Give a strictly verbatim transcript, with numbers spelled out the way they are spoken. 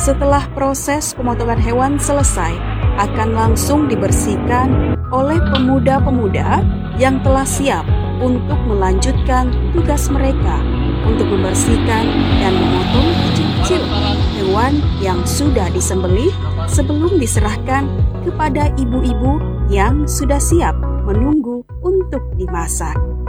Setelah proses pemotongan hewan selesai, akan langsung dibersihkan oleh pemuda-pemuda yang telah siap untuk melanjutkan tugas mereka untuk membersihkan dan memotong kecil-kecil hewan yang sudah disembelih sebelum diserahkan kepada ibu-ibu yang sudah siap menunggu untuk dimasak.